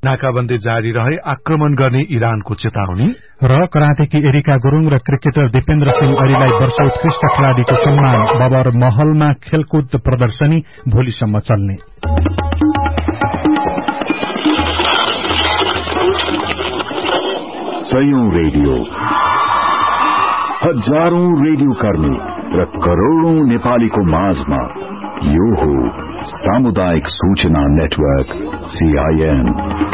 नाकाबन्दी जारी रहे आक्रमण गर्ने इरानको चेतावनी र करातेकी एरिका गुरूङ र क्रिकेटर दिपेन्द्र सिंह अरीलाई वर्ष उत्कृष्ट खेलाड़ीको सम्मान बबर महलमा खेलकुद प्रदर्शनी भोलिसम्म चल्ने। सयौं रेडियो, हजारौं रेडियो कर्मी र करोड़ौं नेपालीको माझमा यो हो सामुदायिक सूचना नेटवर्क CIN।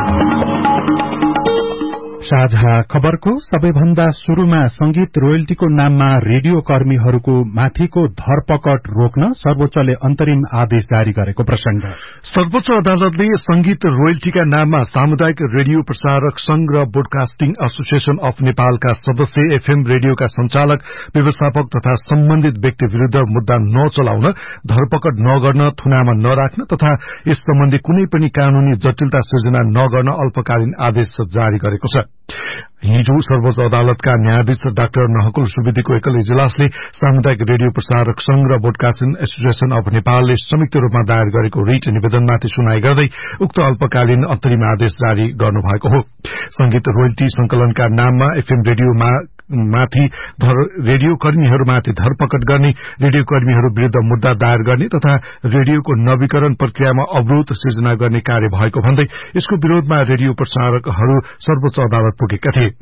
साझा खबरको सबैभन्दा शुरूमा संगीत रोयल्टीको नाममा रेडियो कर्मीहरूको माथिको धरपकड रोक्न सर्वोच्चले अन्तरिम आदेश जारी गरेको प्रसंग। सर्वोच्च अदालतले संगीत रोयल्टीका नाममा सामुदायिक रेडियो प्रसारक संघ र ब्रोडकास्टिङ एसोसिएशन अफ नेपालका सदस्य एफएम रेडियोका संचालक व्यवस्थापक तथा सम्बन्धित व्यक्ति विरूद्ध मुद्दा नचलाउन, धरपकड नगर्न, थुनामा नराख्न तथा यस सम्बन्धी कुनै पनि कानूनी जटिलता सिर्जना नगर्न अल्पकालीन आदेश जारी गरेको छ। हिजो सर्वोच्च अदालतका न्यायाधीश डाक्टर नहकुल सुवेदीको एकल इजलासले सामुदायिक रेडियो प्रसारक संघ र ब्रोडकास्टिङ एसोसिएशन अफ नेपालले संयुक्त रूपमा दायर गरेको रिट निवेदनमाथि सुनाई गर्दै उक्त अल्पकालीन अन्तरिम आदेश जारी गर्नुभएको हो। संगीत रोयल्टी संकलनका नाममा एफएम रेडियोमाथि रेडियो कर्मीहरूमाथि धरपकड गर्ने, रेडियो कर्मीहरू विरूद्ध मुद्दा दायर गर्ने तथा रेडियोको नवीकरण प्रक्रियामा अवरोध सिर्जना गर्ने कार्य भएको भन्दै यसको विरोधमा रेडियो प्रसारकहरू सर्वोच्च अदालत पुगेका थिए।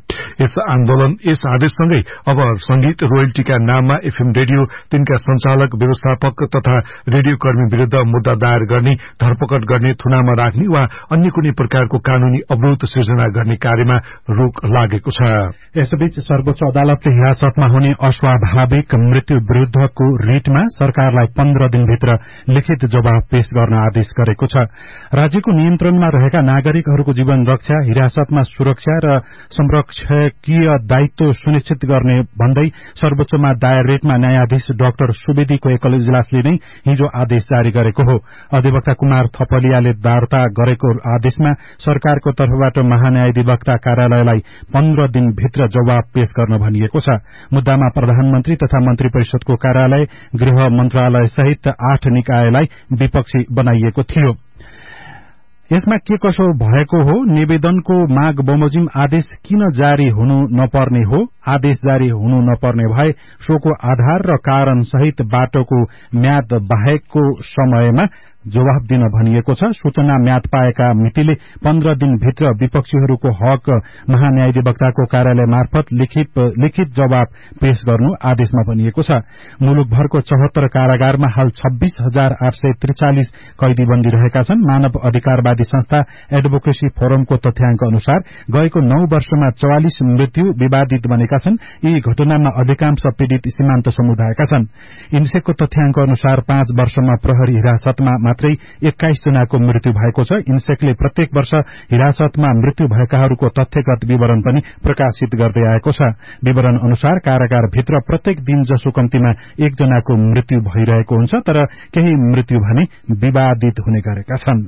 यस आदेशसँगै अब संगीत रोयल्टीका नाममा एफएम रेडियो, तिनका संचालक, व्यवस्थापक तथा रेडियो कर्मी विरूद्ध मुद्दा दायर गर्ने, धरपकड गर्ने, थुनामा राख्ने वा अन्य कुनै प्रकारको कानूनी अवरोध सिर्जना गर्ने कार्यमा रोक लागेको छ। यसैबीच सर्वोच्च अदालतले हिरासतमा हुने अस्वाभाविक मृत्यु विरूद्धको रिटमा सरकारलाई 15 दिनभित्र लिखित जवाब पेश गर्न आदेश गरेको छ। राज्यको नियन्त्रणमा रहेका नागरिकहरूको जीवन रक्षा, हिरासतमा सुरक्षा र संरक्षकीय दायित्व सुनिश्चित गर्ने भन्दै सर्वोच्चमा दायर रिटमा न्यायाधीश डाक्टर सुवेदीको एकल इजलासले नै हिजो आदेश जारी गरेको हो। अधिवक्ता कुमार थपलियाले दर्ता गरेको आदेशमा सरकारको तर्फबाट महान्यायाधिवक्ता कार्यालयलाई 15 दिनभित्र जवाब पेश गर्न भनिएको छ। मुद्दामा प्रधानमन्त्री तथा मन्त्री परिषदको कार्यालय, गृह मन्त्रालय सहित 8 निकायलाई विपक्षी बनाइएको थियो। यसमा के कसो भएको हो? निवेदनको माग बमोजिम आदेश किन जारी हुनु नपर्ने हो? आदेश जारी हुनु नपर्ने भए सोको आधार र कारण सहित बाटोको म्याद बाहेकको समयमा जवाब दिन भनिएको छ। सूचना म्याद पाएका मितिले 15 दिनभित्र विपक्षीहरूको हक महान्यायाधिवक्ताको कार्यालय मार्फत लिखित जवाब पेश गर्नु आदेशमा भनिएको छ। मुलुकभरको 74 कारागारमा हाल 26,843 कैदीबन्दी रहेका छन्। मानव अधिकारवादी संस्था एडभोकेसी फोरमको तथ्याङ्क अनुसार गएको 9 वर्षमा 44 मृत्यु विवादित बनेका छन्। यी घटनामा अधिकांश पीड़ित सीमान्त समुदायका छन्। इन्सेकको तथ्याङ्क अनुसार 5 वर्षमा प्रहरी हिरासतमा मात्रै 21 जनाको मृत्यु भएको छ। इन्सेकले प्रत्येक वर्ष हिरासतमा मृत्यु भएकाहरूको तथ्यगत विवरण पनि प्रकाशित गर्दै आएको छ। विवरण अनुसार कारागारभित्र प्रत्येक दिन जसो कम्तीमा 1 जनाको मृत्यु भइरहेको हुन्छ, तर केही मृत्यु भने विवादित हुने गरेका छन्।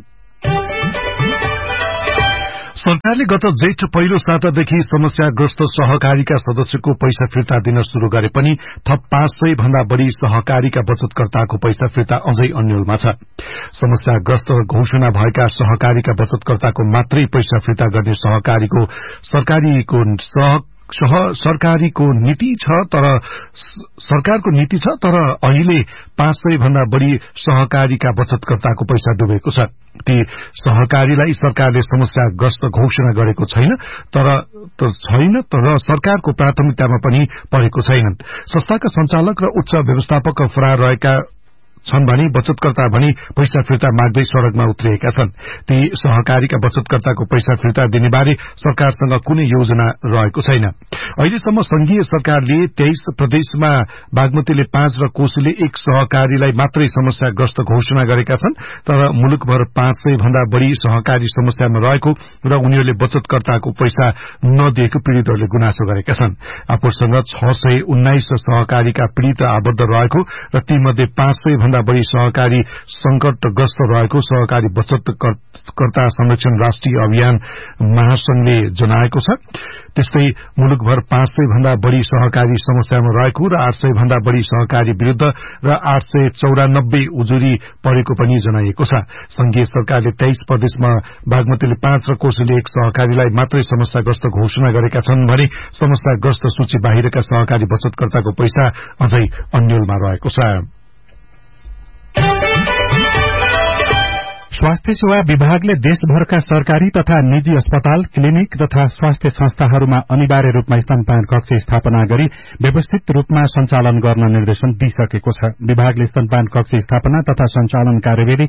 सरकारले गत जेठ पहिलो सातादेखि समस्याग्रस्त सहकारीका सदस्यको पैसा फिर्ता दिन शुरू गरे पनि थप 500 भन्दा बढ़ी सहकारीका बचतकर्ताको पैसा फिर्ता अझै अन्यलमा छ। समस्याग्रस्त घोषणा भएका सहकारीका बचतकर्ताको मात्रै पैसा फिर्ता गर्ने सरकारको नीति छ, तर अहिले 500 भन्दा बढ़ी सहकारीका बचतकर्ताको पैसा डुबेको छ। ती सहकारीलाई सरकारले समस्याग्रस्त घोषणा गरेको छैन, तर सरकारको प्राथमिकतामा पनि परेको छैनन्। संस्थाका संचालक र उच्च व्यवस्थापक फरार रहेका छन् भने बचतकर्ता भने पैसा फिर्ता माग्दै सड़कमा उत्रिएका छन्। ती सहकारीका बचतकर्ताको पैसा फिर्ता दिने बारे सरकारसँग कुनै योजना रहेको छैन। अहिलेसम्म संघीय सरकारले 23 प्रदेशमा बागमतीले 5 र कोशीले 1 सहकारीलाई मात्रै समस्याग्रस्त घोषणा गरेका छन्, तर मुलुकभर 500 भन्दा बढ़ी सहकारी समस्यामा रहेको र उनीहरूले बचतकर्ताको पैसा नदिएको पीड़ितहरूले गुनासो गरेका छन्। आफूसँग 619 सहकारीका पीड़ित आबद्ध रहेको र तीमध्ये 500 भन्दा बढ़ी सहकारी संकटग्रस्त रहेको सहकारी बचतकर्ता संरक्षण राष्ट्रिय अभियान महासंघले जनाएको छ। त्यस्तै मुलुकभर 500 भन्दा बढ़ी सहकारी समस्यामा रहेको र 800 भन्दा बढ़ी सहकारी विरूद्ध र 894 उजुरी परेको पनि जनाइएको छ। संघीय सरकारले 23 प्रदेशमा बागमतीले 5 र कोशीले 1 सहकारीलाई मात्रै समस्याग्रस्त घोषणा गरेका छन् भने समस्याग्रस्त सूची बाहिरका सहकारी बचतकर्ताको पैसा अझै अन्यलमा रहेको छ। स्वास्थ्य सेवा विभागले देशभरका सरकारी तथा निजी अस्पताल, क्लिनिक तथा स्वास्थ्य संस्थाहरूमा अनिवार्य रूपमा स्तनपान कक्ष स्थापना गरी व्यवस्थित रूपमा सञ्चालन गर्न निर्देशन दिइसकेको छ। विभागले स्तनपान कक्ष स्थापना तथा सञ्चालन कार्यविधि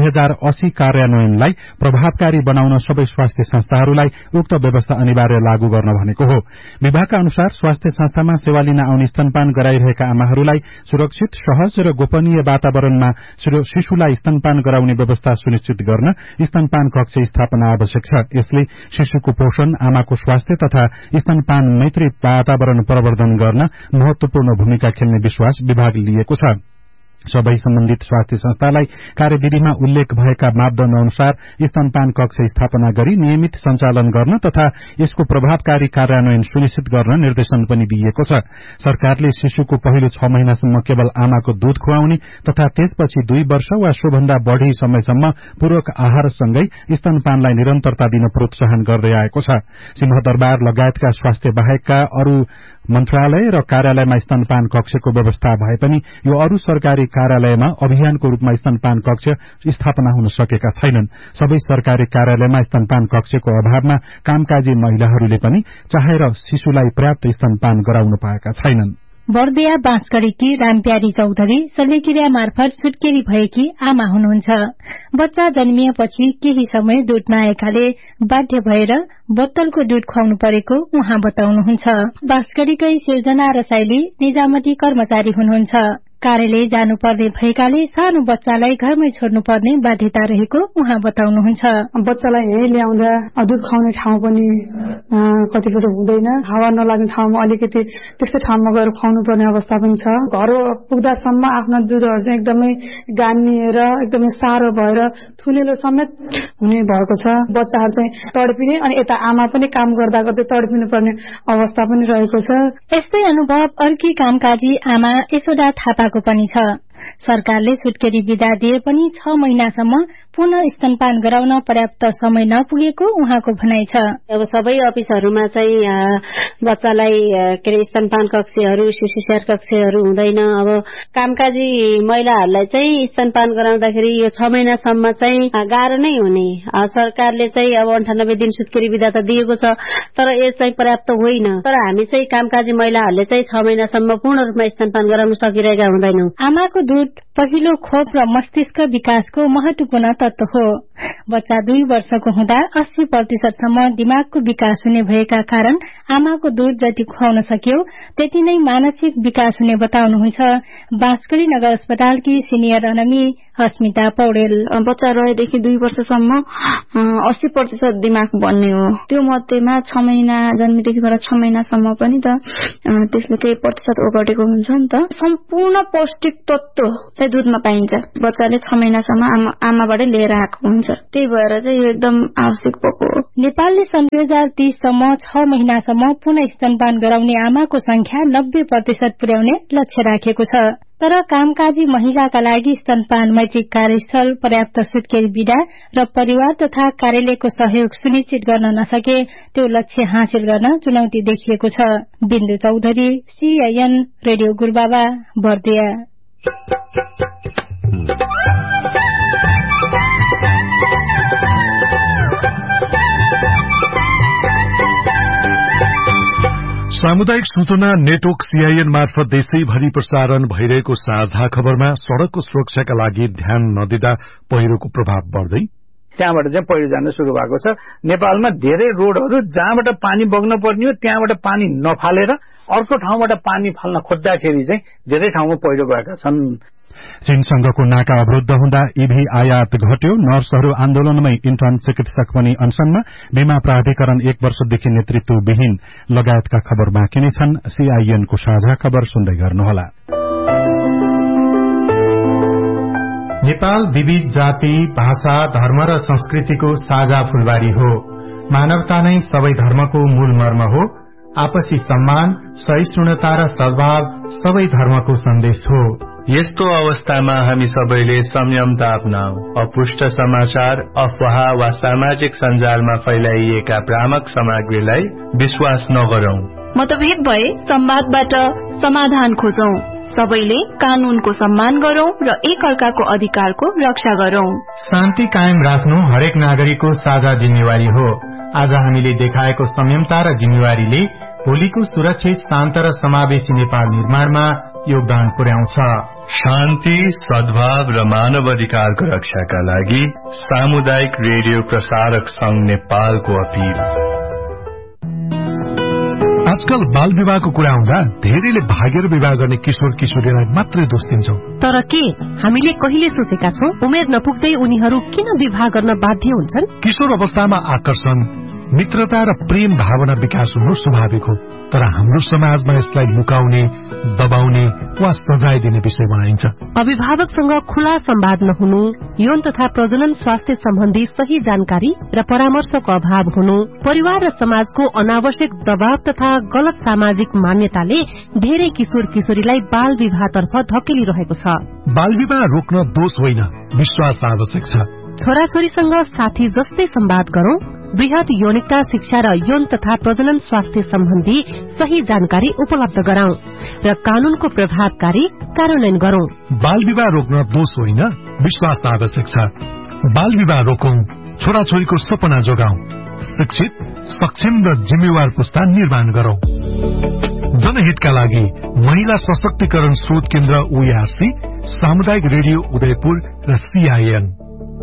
2080 कार्यान्वयनलाई प्रभावकारी बनाउन सबै स्वास्थ्य संस्थाहरूलाई उक्त व्यवस्था अनिवार्य लागू गर्न भनेको हो। विभागका अनुसार स्वास्थ्य संस्थामा सेवा लिन आउने स्तनपान गराइरहेका आमाहरूलाई सुरक्षित, सहज र गोपनीय वातावरणमा शिशुलाई स्तनपान गराउने व्यवस्था सुनिश्चित गर्न स्तनपान कक्ष स्थापना आवश्यक छ। यसले शिशुको पोषण, आमाको स्वास्थ्य तथा स्तनपान मैत्री वातावरण प्रवर्धन गर्न महत्वपूर्ण भूमिका खेल्ने विश्वास विभागले लिएको छ। सबै सम्बन्धित स्वास्थ्य संस्थालाई कार्यविधिमा उल्लेख भएका मापदण्ड अनुसार स्तनपान कक्ष स्थापना गरी नियमित सञ्चालन गर्न तथा यसको प्रभावकारी कार्यान्वयन सुनिश्चित गर्न निर्देशन पनि दिइएको छ। सरकारले शिशुको पहिलो 6 महिनासम्म केवल आमाको दूध खुवाउने तथा त्यसपछि 2 वर्ष वा सोभन्दा बढ़ी समयसम्म पूरक आहारसँगै स्तनपानलाई निरन्तरता दिन प्रोत्साहन गर्दै आएको छ। सिंहदरबार लगायतका स्वास्थ्य बाहेकका अरू मन्त्रालय र कार्यालयमा स्तनपान कक्षको व्यवस्था भए पनि यो अरू सरकारी कार्यालयमा अभियानको रूपमा स्तनपान कक्ष स्थापना हुन सकेका छैनन्। सबै सरकारी कार्यालयमा स्तनपान कक्षको अभावमा कामकाजी महिलाहरूले पनि चाहेर शिशुलाई पर्याप्त स्तनपान गराउन पाएका छैनन्। बर्दिया बाँसगढ़ीकी रामप्यारी चौधरी शल्यक्रिया मार्फत छुटकेरी भएकी आमा हुनुहुन्छ। बच्चा जन्मिएपछि केही समय दूध नआएकाले बाध्य भएर बोतलको दूध खुवाउनु परेको उहाँ बताउनुहुन्छ। बाँसगढ़ीकै सिर्जना रसाइली निजामती कर्मचारी हुनुहुन्छ। कार्यालय जानुपर्ने भएकाले सानो बच्चालाई घरमै छोड्नुपर्ने बाध्यता रहेको उहाँ बताउनुहुन्छ। बच्चालाई यही ल्याउँदा दूध खुवाउने ठाउँ पनि कतिपल्ट हुँदैन, हावा नलाग्ने ठाउँमा अलिकति त्यस्तै ठाउँमा गएर खुवाउनु पर्ने अवस्था पनि छ। घर पुग्दासम्म आफ्नो दूधहरू चाहिँ एकदमै गानिएर एकदमै साह्रो भएर थुलेलो समेत हुने भएको छ। बच्चाहरू चाहिँ तडपिने अनि यता आमा पनि काम गर्दा गर्दै तडपिनु पर्ने अवस्था पनि रहेको छ। यस्तै अनुभव अर्की कामकाजी आमा यशोदा थापाको पनि छ। सरकारले छुटकेरी विदा दिए पनि 6 महिनासम्म पुनः स्तनपान गराउन पर्याप्त समय नपुगेको उहाँको भनाइ छ। अब सबै अफिसहरूमा चाहिँ बच्चालाई स्तनपान कक्षहरू, शिशु स्याहार कक्षहरू हुँदैन। अब कामकाजी महिलाहरूलाई चाहिँ स्तनपान गराउँदाखेरि यो 6 महिनासम्म चाहिँ गाह्रो नै हुने। सरकारले चाहिँ अब 98 दिन छुटकेरी विदा त दिएको छ, तर यो चाहिँ पर्याप्त होइन। तर हामी चाहिँ कामकाजी महिलाहरूले चाहिँ 6 महिनासम्म पूर्ण रूपमा स्तनपान गराउन सकिरहेका हुँदैनौं। आमाको दूध पहिलो खोप र मस्तिष्क विकासको महत्वपूर्ण तत्व हो। बच्चा 2 वर्षको हुँदा 80% सम्म दिमागको विकास हुने भएका कारण आमाको दूध जति खुवाउन सक्यो त्यति नै मानसिक विकास हुने बताउनुहुन्छ बाँसगढ़ी नगर अस्पतालकी सिनियर अनमी अस्मिता पौडेल। बच्चा रहेदेखि 2 वर्षसम्म 80% दिमाग बन्ने हो। त्यो मध्येमा 6 महिना जन्मेदेखि 6 महिनासम्म पनि त त्यसले केही प्रतिशत ओगटेको हुन्छ नि त। सम्पूर्ण पौष्टिक तत्व चाहिँ दूधमा पाइन्छ। बच्चाले 6 महिनासम्म आमाबाटै लिएर आएको हुन्छ। त्यही भएर चाहिँ यो एकदम आवश्यक भएको हो। नेपालले सन् 2030 सम्म 6 महिनासम्म पुनः स्तनपान गराउने आमाको संख्या 90% पुर्याउने लक्ष्य राखेको छ। तर कामकाजी महिलाका लागि स्तनपान मैत्रिक कार्यस्थल, पर्याप्त छुटकेरी विदा र परिवार तथा कार्यालयको सहयोग सुनिश्चित गर्न नसके त्यो लक्ष्य हासिल गर्न चुनौती देखिएको छ। बिन्दु चौधरी, CIN रेडियो गुरुबाबा, बर्दिया। सामुदायिक सूचना नेटवर्क CIN मार्फत देशैभरि प्रसारण भइरहेको साझा खबरमा सड़कको सुरक्षाका लागि ध्यान नदिँदा पहिरोको प्रभाव बढ्दै त्यहाँबाट चाहिँ पहिरो जान शुरू भएको छ। नेपालमा धेरै रोडहरू जहाँबाट पानी बग्न पर्ने हो त्यहाँबाट पानी नफालेर अर्को ठाउँबाट पानी फाल्न खोज्दाखेरि चाहिँ धेरै ठाउँमा पहिरो गएका छन्। चीनसँगको नाका अवरुद्ध हुँदा EV आयात घट्यो। नर्सहरू आन्दोलनमै, इन्टर्न चिकित्सक पनि अनसनमा। बीमा प्राधिकरण 1 वर्षदेखि नेतृत्वविहीन लगायतका खबर बाँकी नै छन्। CIN को साझा खबर सुन्दै गर्नुहोला। नेपाल विविध जाति, भाषा, धर्म र संस्कृतिको साझा फूलबारी हो। मानवता नै सबै धर्मको मूल मर्म हो। आपसी सम्मान, सहिष्णुता र सद्भाव सबै धर्मको सन्देश हो। यस्तो अवस्थामा हामी सबैले संयमता अपनाऊ। अपुष्ट समाचार, अफवाह वा सामाजिक सञ्जालमा फैलाइएका भ्रामक सामग्रीलाई विश्वास नगरौं। मतभेद भए संवादबाट समाधान खोजौं। सबैले कानूनको सम्मान गरौं र एक अर्काको अधिकारको रक्षा गरौं। शान्ति कायम राख्नु हरेक नागरिकको साझा जिम्मेवारी हो। आज हामीले देखाएको संयमता र जिम्मेवारीले भोलिको सुरक्षित, शान्त र समावेशी नेपाल निर्माणमा योगदान पुर्याउँछ। शान्ति, सद्भाव र मानव अधिकारको रक्षाका लागि सामुदायिक रेडियो प्रसारक संघ नेपालको अपील। आजकल बाल विवाहको कुरा आउँदा धेरैले भागेर विवाह गर्ने किशोर किशोरीलाई मात्रै दोष दिन्छौं। तर के हामीले कहिले सोचेका छौं उमेर नपुग्दै उनीहरू किन विवाह गर्न बाध्य हुन्छन्? किशोर अवस्थामा आकर्षण, मित्रता र प्रेम भावना विकास हुनु स्वाभाविक हो, तर हाम्रो समाजमा यसलाई लुकाउने, दबाउने वा सजाय दिने विषय बनाइन्छ। अभिभावकसँग खुला संवाद नहुनु, यौन तथा प्रजनन स्वास्थ्य सम्बन्धी सही जानकारी र परामर्शको अभाव हुनु, परिवार र समाजको अनावश्यक दबाव तथा गलत सामाजिक मान्यताले धेरै किशोर किशोरीलाई बाल विवाहतर्फ धकेलिरहेको छ। बाल विवाह रोक्न दोष होइन, विश्वास आवश्यक छ। छोराछोरीसँग साथी जस्तै संवाद गरौं, वृहत यौनिकता शिक्षा र यौन तथा प्रजनन स्वास्थ्य सम्बन्धी सही जानकारी उपलब्ध गराउँ र कानूनको प्रभावकारी कार्यान्वयन गरौं। बाल विवाह रोक्न दोष होइन, विश्वास आवश्यक छ। बाल विवाह रोकौं, छोराछोरीको सपना जोगाउँ, शिक्षित, सक्षम र जिम्मेवार पुस्ता निर्माण गरौं। जनहितका लागि महिला सशक्तिकरण शोध केन्द्र ओआरसी, सामुदायिक रेडियो उदयपुर र सीआईएन।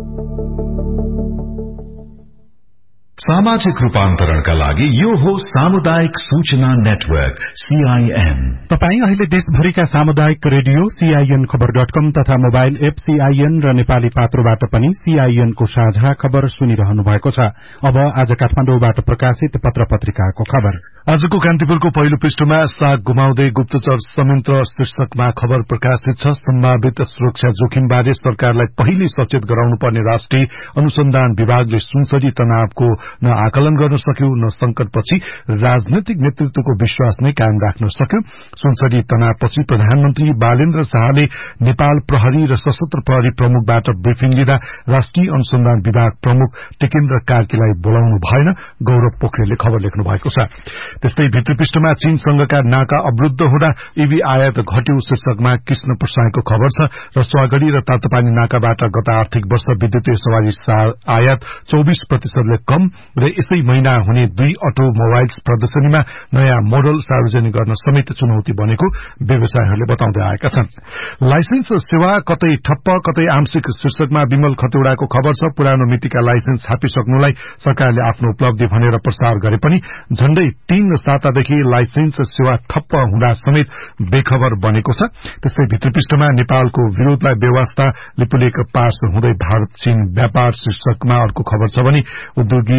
सामाजिक रूपान्तरणका लागि यो हो सामुदायिक सूचना नेटवर्क सीआईएन। तपाई अहिले देशभरिका सामुदायिक रेडियो सीआईएन खबर.com तथा मोबाइल एप सीआईएन र नेपाली पात्रोबाट पनि सीआईएन को साझा खबर सुनिरहनु भएको छ। अब आज काठमाडौँबाट प्रकाशित पत्र पत्रिकाको खबर। आजको कान्तिपुरको पहिलो पृष्ठमा साग गुमाउँदै गुप्तचर संयन्त्र शीर्षकमा खबर प्रकाशित छ। सम्भावित सुरक्षा जोखिमबारे सरकारलाई पहिले सचेत गराउनुपर्ने राष्ट्रिय अनुसन्धान विभागले सुनसरी तनावको न आकलन गर्न सक्यो, न संकटपछि राजनैतिक नेतृत्वको विश्वास नै कायम राख्न सक्यो। सुनसरी तनावपछि प्रधानमन्त्री बालेन्द्र शाहले नेपाल प्रहरी र सशस्त्र प्रहरी प्रमुखबाट ब्रिफिङ लिँदा राष्ट्रिय अनुसन्धान विभाग प्रमुख टेकेन्द्र कार्कीलाई बोलाउनु भएन, गौरव पोखरेलले खबर लेख्नु भएको छ। त्यस्तै भित्री पृष्ठमा चीनसँगका नाका अवरुद्ध हुँदा ईभी आयात घट्यो शीर्षकमा कृष्ण प्रसाईको खबर छ। रसुवागढ़ी र तातोपानी नाकाबाट गत आर्थिक वर्ष विद्युतीय सवारी आयात 24% कम र यसै महिना हुने 2 अटोमोबाइल्स प्रदर्शनीमा नयाँ मोडल सार्वजनिक गर्न समेत चुनौती बनेको व्यवसायीहरूले बताउँदै आएका छन्। लाइसेन्स सेवा कतै ठप्प कतै आंशिक शीर्षकमा विमल खतौडाको खबर छ। पुरानो मितिका लाइसेन्स छापिसक्नुलाई सरकारले आफ्नो उपलब्धि भनेर प्रसार गरे पनि झण्डै 3 सातादेखि लाइसेन्स सेवा ठप्प हुँदा समेत बेखबर बनेको छ। त्यस्तै भित्री पृष्ठमा नेपालको विरोधलाई व्यवस्था, लिपुलेख पास हुँदै भारत चीन व्यापार शीर्षकमा अर्को खबर छ भने उद्योगी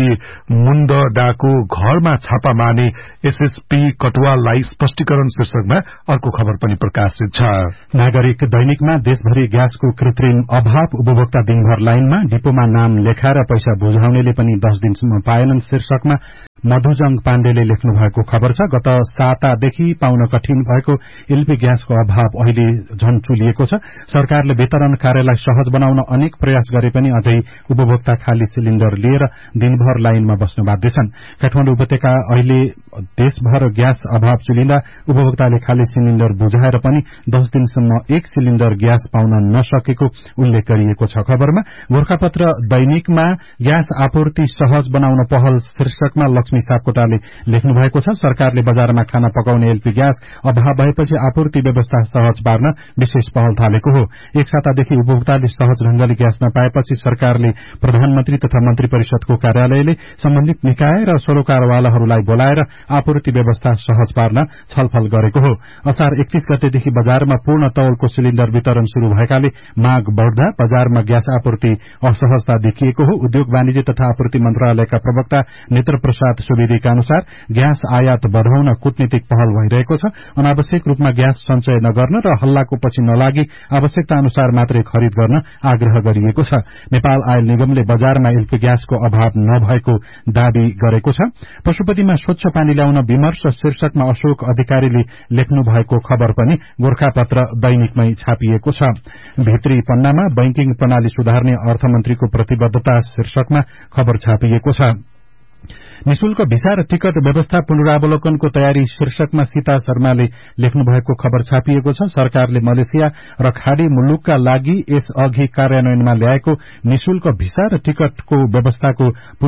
मुण्डडाको घरमा छापा मार्ने एसएसपी कटुवाललाई स्पष्टीकरण शीर्षकमा अर्को खबर पनि प्रकाशित छ। नागरिक दैनिकमा देशभरि ग्यासको कृत्रिम अभाव, उपभोक्ता दिनभर लाइनमा, डिपोमा नाम लेखाएर पैसा बुझाउनेले पनि 10 दिनसम्म पाएनन् शीर्षकमा मधुजङ पाण्डेले लेख्नु भएको खबर छ। गत सातादेखि पाउन कठिन भएको एलपी ग्यासको अभाव अहिले झन चुलिएको छ। सरकारले वितरण कार्यलाई सहज बनाउन अनेक प्रयास गरे पनि अझै उपभोक्ता खाली सिलिण्डर लिएर दिनभर लाइनमा बस्न बाध्य छन्। काठमाडौँ उपत्यका अहिले देशभर ग्यास अभाव चुलिँदा उपभोक्ताले खाली सिलिण्डर बुझाएर पनि 10 दिनसम्म 1 सिलिण्डर ग्यास पाउन नसकेको उल्लेख गरिएको छ। खबरमा गोरखापत्र दैनिकमा ग्यास आपूर्ति सहज बनाउन पहल शीर्षकमा लक्ष्मी सापकोटाले लेख्नु भएको छ। सरकारले बजारमा खाना पकाउने एलपी ग्यास अभाव भएपछि आपूर्ति व्यवस्था सहज पार्न विशेष पहल थालेको हो। एक सातादेखि उपभोक्ताले सहज ढंगले ग्यास नपाएपछि सरकारले प्रधानमन्त्री तथा मन्त्री परिषदको कार्यालयले सम्बन्धित निकाय र सरोकारवालाहरूलाई बोलाएर आपूर्ति व्यवस्था सहज पार्न छलफल गरेको हो। असार 31 गतेदेखि बजारमा पूर्ण तौलको सिलिण्डर वितरण शुरू भएकाले माग बढ्दा बजारमा ग्यास आपूर्ति असहजता देखिएको हो। उद्योग वाणिज्य तथा आपूर्ति मन्त्रालयका प्रवक्ता नेत्र प्रसाद आयात सुविधिका अनुसार ग्यास आयात बढ़ाउन कूटनीतिक पहल भइरहेको छ। अनावश्यक रूपमा ग्यास सञ्चय नगर्न र हल्लाको पछि नलागी आवश्यकता अनुसार मात्रै खरिद गर्न आग्रह गरिएको छ। नेपाल आयल निगमले बजारमा एलपी ग्यासको अभाव नभएको दावी गरेको छ। पशुपतिमा स्वच्छ पानी ल्याउन विमर्श शीर्षकमा अशोक अधिकारीले लेख्नु भएको खबर पनि गोरखापत्र दैनिकमै छापिएको छ। भित्री पन्नामा बैंकिङ प्रणाली सुधार्ने अर्थमन्त्रीको प्रतिबद्धता शीर्षकमा खबर छापिएको छ। निशुल्क भिसा र टिकट व्यवस्था पुनरावलोकनको तयारी शीर्षकमा सीता शर्माले लेख्नु भएको खबर छापिएको छ। सरकारले मलेसिया र खाडी मुलुकका लागि यस अघि कार्यान्वयनमा ल्याएको निशुल्क भिसा र टिकटको व्यवस्थाको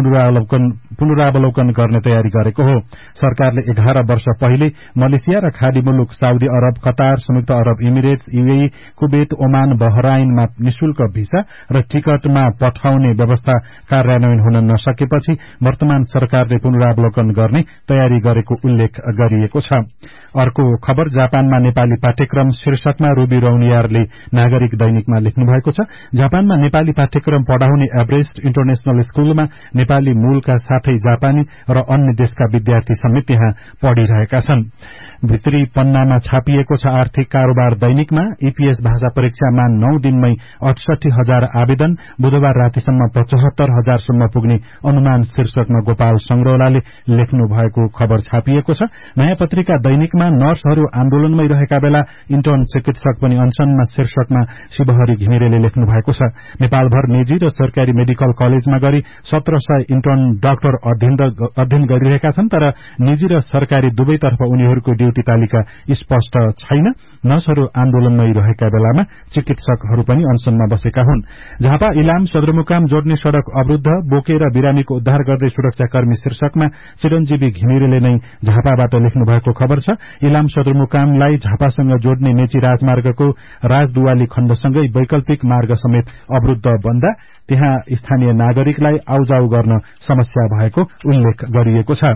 पुनरावलोकन गर्ने तयारी गरेको हो। सरकारले 11 वर्ष पहिले मलेसिया र खाडी मुलुक साउदी अरब, कतार, संयुक्त अरब इमिरेट्स, यूएई, कुवेत, ओमान, बहराइनमा निशुल्क भिसा र टिकटमा पठाउने व्यवस्था कार्यान्वयन हुन नसकेपछि वर्तमान सरकारले पुनरावलोकन गर्ने तयारी गरेको उल्लेख गरिएको छ। अर्को खबर जापानमा नेपाली पाठ्यक्रम शीर्षकमा रूबी रौनियारले नागरिक दैनिकमा लेख्नु भएको छ। जापानमा नेपाली पाठ्यक्रम पढ़ाउने एभरेस्ट इन्टरनेशनल स्कूलमा नेपाली मूलका साथै जापानी र अन्य देशका विद्यार्थी समेत यहाँ पढ़िरहेका छन्। भित्री पन्नामा छापिएको छ आर्थिक कारोबार दैनिकमा ईपीएस भाषा परीक्षामा 9 दिनमै 68,000 आवेदन, बुधबार रातिसम्म 75,000 सम्म पुग्ने अनुमान शीर्षकमा गोपाल संग्रौलाले लेख्नु भएको खबर छापिएको छ। नयाँ पत्रिका दैनिकमा नर्सहरू आन्दोलनमै रहेका बेला इन्टर्न चिकित्सक पनि अनसनमा शीर्षकमा शिवहरी घिमिरेले लेख्नु भएको छ। नेपालभर निजी र सरकारी मेडिकल कलेजमा गरी 1700 इन्टर्न डाक्टर अध्ययन गरिरहेका छन्, तर निजी र सरकारी दुवैतर्फ उनीहरूको ड्युटी तालिका स्पष्ट छैन। नर्सहरू आन्दोलनमै रहेका बेलामा चिकित्सकहरू पनि अनसनमा बसेका हुन्। झापा इलाम सदरमुकाम जोड्ने सड़क अवरुद्ध, बोकेर बिरामीको उद्धार गर्दै सुरक्षाकर्मी शीर्षकमा चिरञ्जीवी घिमिरेले नै झापाबाट लेख्नु भएको खबर छ। इलाम सदरमुकामलाई झापासँग जोड्ने मेची राजमार्गको राजदुवाली खण्डसँगै वैकल्पिक मार्ग समेत अवरुद्ध बन्दा त्यहाँ स्थानीय नागरिकलाई आउजाउ गर्न समस्या भएको उल्लेख गरिएको छ।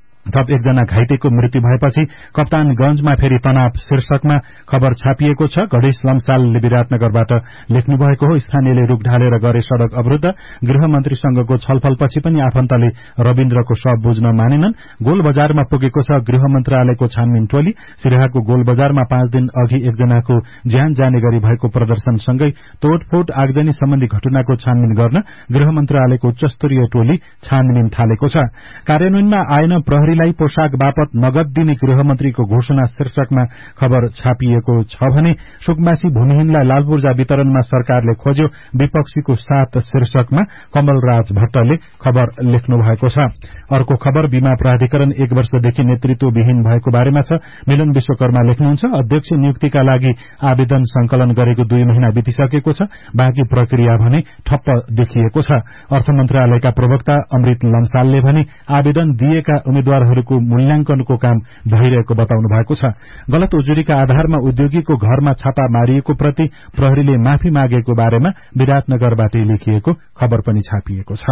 थप एकजना घाइतेको मृत्यु भएपछि कप्तानगंजमा फेरि तनाव शीर्षकमा खबर छापिएको छ। गणेश लम्सालले विराटनगरबाट लेख्नु भएको हो। स्थानीयले रूख ढालेर गरे सड़क अवरुद्ध, गृहमन्त्रीसँगको छलफलपछि पनि आफन्तले रविन्द्रको शव बुझ्न मानेनन्। गोल बजारमा पुगेको छ गृह मन्त्रालयको छानबिन टोली। सिराहाको गोल बजारमा 5 दिन अघि एकजनाको ज्यान जाने गरी भएको प्रदर्शनसँगै तोडफोड आगजनी सम्बन्धी घटनाको छानबिन गर्न गृह मन्त्रालयको उच्चस्तरीय टोली छानबिन थालेको छ। कार्यान्वयनमा आएन प्रहरी पोशाक बापत नगद दिने गृहमन्त्रीको घोषणा शीर्षकमा खबर छापिएको छ भने सुकमासी भूमिहीनलाई लालपूर्जा वितरणमा सरकारले खोज्यो, विपक्षीको साथ शीर्षकमा कमलराज भट्टले खबर लेख्नु भएको छ। अर्को खबर बीमा प्राधिकरण 1 वर्षदेखि नेतृत्वविहीन भएको बारेमा छ। मिलन विश्वकर्मा लेख्नुहुन्छ, अध्यक्ष नियुक्तिका लागि आवेदन संकलन गरेको 2 महिना बितिसकेको छ, बाँकी प्रक्रिया भने ठप्प देखिएको छ। अर्थ मन्त्रालयका प्रवक्ता अमृत लम्सालले भने आवेदन दिएका उम्मेद्वारहरूको मूल्याङ्कनको काम भइरहेको बताउनु भएको छ। गलत उजुरीका आधारमा उद्योगीको घरमा छापा मारिएको प्रति प्रहरीले माफी मागेको बारेमा विराटनगरबाट लेखिएको खबर पनि छापिएको छ।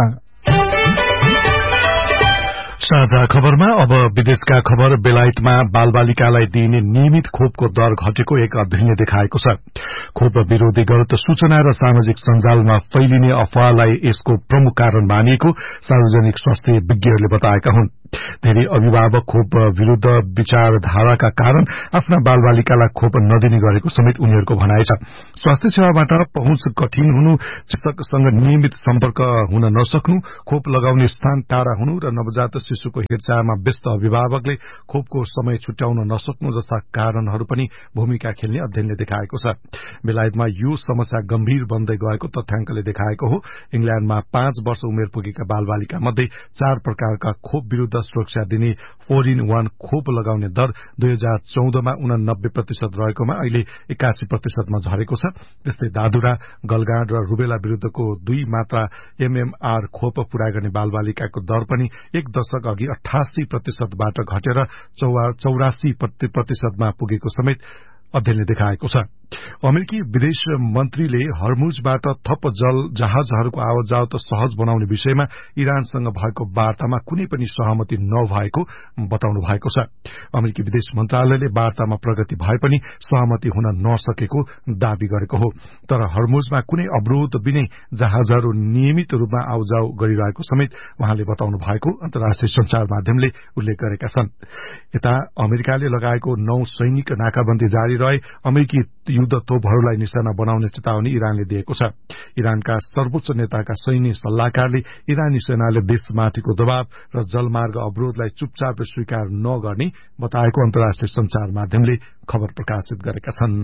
साझा खबरमा अब विदेशका खबर। बेलायतमा बालबालिकालाई दिइने नियमित खोपको दर घटेको एक अध्ययनले देखाएको छ। खोप विरोधी गलत सूचना र सामाजिक सञ्जालमा फैलिने अफवाहलाई यसको प्रमुख कारण मानिएको सार्वजनिक स्वास्थ्य विज्ञहरूले बताएका हुन्। धेरै अभिभावक खोप विरूद्ध विचारधाराका कारण आफ्ना बालबालिकालाई खोप नदिने गरेको समेत उनीहरूको भनाइ छ। स्वास्थ्य सेवाबाट पहुँच कठिन हुनु, चिकित्सकसँग नियमित सम्पर्क हुन नसक्नु, खोप लगाउने स्थान टाढा हुनु र नवजात शिशुको हेरचाहमा व्यस्त अभिभावकले खोपको समय छुट्याउन नसक्नु जस्ता कारणहरू पनि भूमिका खेल्ने अध्ययनले देखाएको छ। बेलायतमा यो समस्या गम्भीर बन्दै गएको तथ्याङ्कले देखाएको हो। इंग्ल्याण्डमा 5 वर्ष उमेर पुगेका बालबालिका मध्ये 4 प्रकारका खोप विरूद्ध सुरक्षा दिने 4-in-1 खोप लगाउने दर 2014 मा 89% रहेकोमा अहिले 81% झरेको छ। त्यस्तै दादुरा, गलगाँड र रुबेला विरूद्धको 2 मात्रा MMR खोप पूरा गर्ने बालबालिकाको दर पनि 1 दशक अघि 88% बाट घटेर 84% मा पुगेको समेत अध्ययनले देखाएको छ। अमेरिकी विदेश मन्त्रीले हर्मुजबाट थप जहाजहरूको आवतजावत सहज बनाउने विषयमा इरानसँग भएको वार्तामा कुनै पनि सहमति नभएको बताउनु भएको छ। अमेरिकी विदेश मन्त्रालयले वार्तामा प्रगति भए पनि सहमति हुन नसकेको दावी गरेको हो। तर हर्मुजमा कुनै अवरोध बिनै जहाजहरू नियमित रूपमा आउजाउ गरिरहेको समेत उहाँले बताउनु भएको अन्तर्राष्ट्रिय संचार माध्यमले उल्लेख गरेका छन्। यता अमेरिकाले लगाएको 9 सैनिक नाकाबन्दी जारी रहे अमेरिकी युद्ध तोपहरूलाई निशाना बनाउने चेतावनी इरानले दिएको छ। इरानका सर्वोच्च नेताका सैन्य सल्लाहकारले इरानी सेनाले देशमाथिको दबाव र जलमार्ग अवरोधलाई चुपचाप स्वीकार नगर्ने बताएको अन्तर्राष्ट्रिय संचार माध्यमले खबर प्रकाशित गरेका छन्।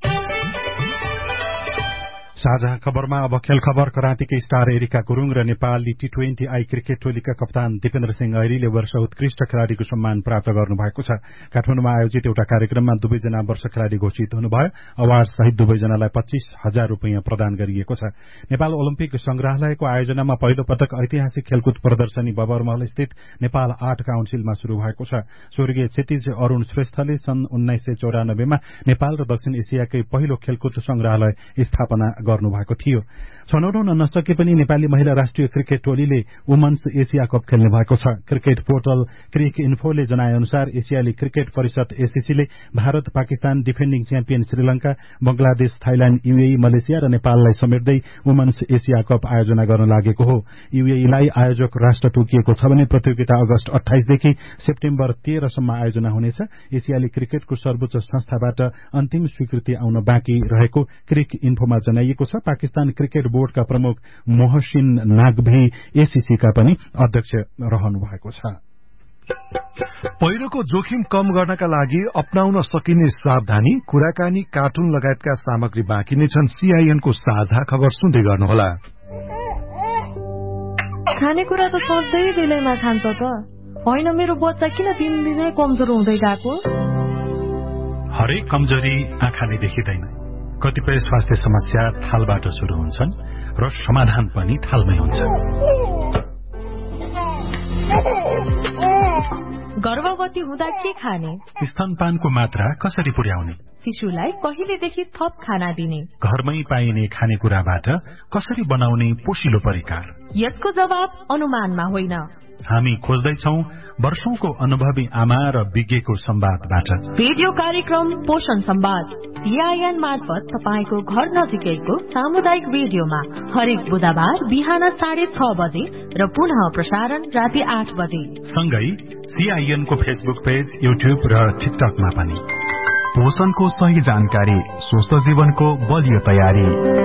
साझा खबरमा अब खेल खबर। कराँतीकै स्टार एरिका गुरूङ र नेपाली T20I क्रिकेट टोलीका कप्तान दिपेन्द्र सिंह ऐरीले वर्ष उत्कृष्ट खेलाड़ीको सम्मान प्राप्त गर्नुभएको छ। काठमाडौँमा आयोजित एउटा कार्यक्रममा दुवैजना वर्ष खेलाड़ी घोषित हुनुभयो। अवार्ड सहित दुवैजनालाई 25,000 रुपियाँ प्रदान गरिएको छ। नेपाल ओलम्पिक संग्रहालयको आयोजनामा पहिलो पटक ऐतिहासिक खेलकुद प्रदर्शनी बबरमहल स्थित नेपाल आर्ट काउन्सिलमा शुरू भएको छ। स्वर्गीय क्षितिज अरूण श्रेष्ठले सन् 1994 मा नेपाल र दक्षिण एसियाकै पहिलो खेलकुद संग्रहालय स्थापना गर्नुभएको थियो। छनौट हुन नसके पनि नेपाली महिला राष्ट्रिय क्रिकेट टोलीले वुमन्स एसिया कप खेल्ने भएको छ। क्रिकेट पोर्टल क्रिक इन्फोले जनाए अनुसार एसियाली क्रिकेट परिषद एसीसीले Bharat, Pakistan, defending champion Sri Lanka, Bangladesh, Thailand, UAE, Malaysia र नेपाललाई समेट्दै वुमन्स एसिया कप आयोजना गर्न लागेको हो। यूएईलाई आयोजक राष्ट्र तोकिएको छ भने प्रतियोगिता अगस्त 28 देखि सेप्टेम्बर 13 सम्म आयोजना हुनेछ। एसियाली क्रिकेटको सर्वोच्च संस्थाबाट अन्तिम स्वीकृति आउन बाँकी रहेको क्रिक इन्फोमा जनाइएको छ। पाकिस्तान क्रिकेट बोर्डका प्रमुख मोहसिन नागभी एसीसीका पनि अध्यक्ष रहनु भएको छ। पहिरोको जोखिम कम गर्नका लागि अपनाउन सकिने सावधानी, कुराकानी, कार्टुन लगायतका सामग्री बाँकी नै छन्। सीआईएनको साझा खबर सुन्दै गर्नुहोला। खानेकुरा त सोच्दै बेलैमा खान्छ त होइन। मेरो बच्चा किन दिनदिनै कमजोर हुँदै गएको? हरेक कमजोरी आँखाले देखिँदैन। कतिपय स्वास्थ्य समस्या थालबाट शुरू हुन्छन् र समाधान पनि थालमै हुन्छ। गर्भवती हुँदा के खाने? स्तनपानको मात्रा कसरी पुर्याउने? शिशुलाई कहिलेदेखि थप खाना दिने? घरमै पाइने खानेकुराबाट कसरी बनाउने पोषिलो परिकार? यसको जवाब अनुमानमा होइन। हामी खोज्दैछौ वर्षौंको अनुभवी आमा र विज्ञको संवादबाट। रेडियो कार्यक्रम पोषण संवाद सीआईएन मार्फत तपाईको घर नजिकैको सामुदायिक रेडियोमा हरेक बुधबार बिहान 6:30 बजे र पुनः प्रसारण राति 8 बजे। सँगै सीआईएन को फेसबुक पेज, युट्युब र टिकटकमा पनि। पोषणको सही जानकारी, स्वस्थ जीवनको बलियो तयारी।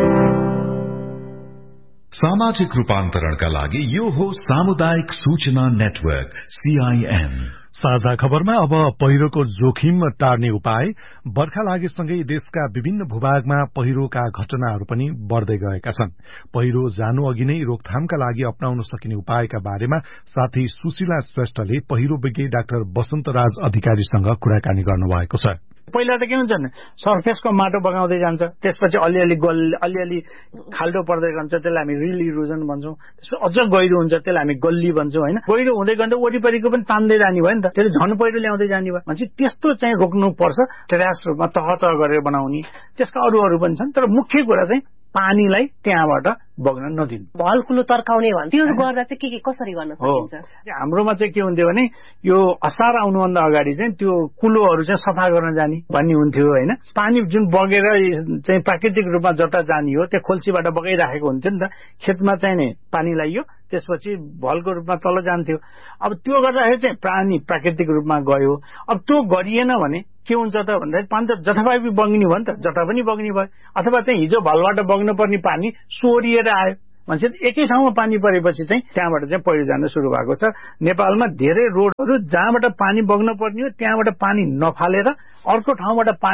सामाजिक रूपान्तरणका लागि यो हो सामुदायिक सूचना नेटवर्क सीआईएन। साझा खबरमा अब पहिरोको जोखिम टार्ने उपाय। बर्खा लागेसँगै देशका विभिन्न भूभागमा पहिरोका घटनाहरू पनि बढ़दै गएका छन्। पहिरो जानु अघि नै रोकथामका लागि अपनाउन सकिने उपायका बारेमा साथी सुशीला श्रेष्ठले पहिरो विज्ञ डाक्टर वसन्तराज अधिकारीसँग कुराकानी गर्नुभएको छ। पहिला त के हुन्छ भने सर्फेसको माटो बगाउँदै जान्छ, त्यसपछि अलिअलि खाल्डो पर्दै जान्छ, त्यसलाई हामी रिल इरोजन भन्छौँ। त्यसपछि अझ गहिरो हुन्छ, त्यसलाई हामी गल्ली भन्छौँ होइन। गहिरो हुँदै गयो वरिपरिको पनि तान्दै जाने भयो नि त, त्यसले झन् पहिरो ल्याउँदै जाने भयो भनेपछि त्यस्तो चाहिँ रोक्नु पर्छ। टेरास रूपमा तह गरेर बनाउने, त्यसका अरू पनि छन्। तर मुख्य कुरा चाहिँ पानीलाई त्यहाँबाट बग्न नदिनु। भल कुलो तर्काउने भन्छ, त्यो गर्दा चाहिँ के कसरी गर्न सकिन्छ? हाम्रोमा चाहिँ के हुन्थ्यो भने यो असार आउनुभन्दा अगाडि चाहिँ त्यो कुलोहरू चाहिँ सफा गर्न जाने भन्ने हुन्थ्यो होइन। पानी जुन बगेर चाहिँ प्राकृतिक रूपमा जता जाने हो त्यो खोल्सीबाट बगाइराखेको हुन्थ्यो नि त। खेतमा चाहिँ नि पानी लगाइयो, त्यसपछि भलको रूपमा तल जान्थ्यो। अब त्यो गर्दाखेरि चाहिँ पानी प्राकृतिक रूपमा गयो। अब त्यो गरिएन भने के हुन्छ त भन्दाखेरि पानी त जथाभावी बग्ने भयो नि त, जता पनि बग्ने भयो। अथवा चाहिँ हिजो भलबाट बग्न पर्ने पानी सोरिएर आयो भनेपछि एकै ठाउँमा पानी परेपछि चाहिँ त्यहाँबाट चाहिँ पहिरो जान सुरु भएको छ। नेपालमा धेरै रोडहरू जहाँबाट पानी बग्न पर्ने हो त्यहाँबाट पानी नफालेर अर्को ठाउँबाट पानी